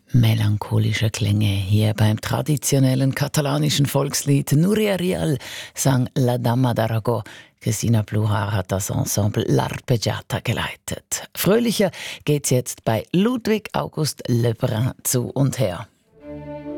Melancholische Klänge hier beim traditionellen katalanischen Volkslied. Núria Rial sang La Dama d'Aragó. Christina Bluhar hat das Ensemble L'Arpeggiata geleitet. Fröhlicher geht's jetzt bei Ludwig August Lebrun zu und her.